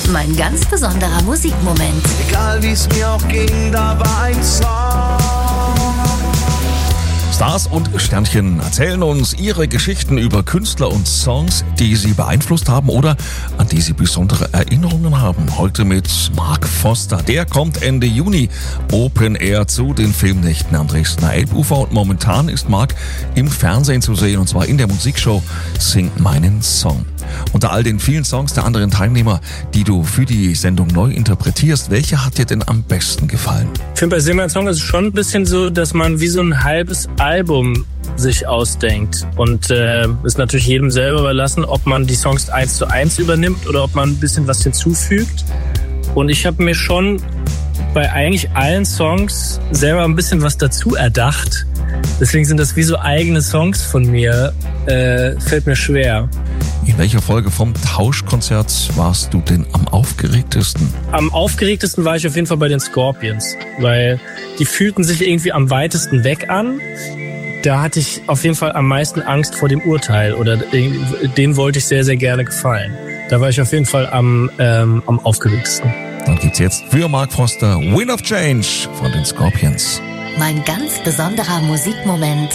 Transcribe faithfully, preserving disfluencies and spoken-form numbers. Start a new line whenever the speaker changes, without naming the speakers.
Mein ganz besonderer Musikmoment.
Egal wie es mir auch ging, da war ein Song.
Stars und Sternchen erzählen uns ihre Geschichten über Künstler und Songs, die sie beeinflusst haben oder an die sie besondere Erinnerungen haben. Heute mit Mark Foster. Der kommt Ende Juni Open Air zu den Filmnächten am Dresdner Elbufer und momentan ist Mark im Fernsehen zu sehen und zwar in der Musikshow Sing meinen Song. Unter all den vielen Songs der anderen Teilnehmer, die du für die Sendung neu interpretierst, welche hat dir denn am besten gefallen?
Ich finde, bei Sing meinen Song ist es schon ein bisschen so, dass man wie so ein halbes Album sich ausdenkt. Und äh, ist natürlich jedem selber überlassen, ob man die Songs eins zu eins übernimmt oder ob man ein bisschen was hinzufügt. Und ich habe mir schon bei eigentlich allen Songs selber ein bisschen was dazu erdacht. Deswegen sind das wie so eigene Songs von mir. Äh, fällt mir schwer.
In welcher Folge vom Tauschkonzert warst du denn am aufgeregtesten?
Am aufgeregtesten war ich auf jeden Fall bei den Scorpions, weil die fühlten sich irgendwie am weitesten weg an. Da hatte ich auf jeden Fall am meisten Angst vor dem Urteil oder denen wollte ich sehr, sehr gerne gefallen. Da war ich auf jeden Fall am, ähm, am aufgeregtesten.
Dann gibt's jetzt für Mark Foster Wind of Change von den Scorpions.
Mein ganz besonderer Musikmoment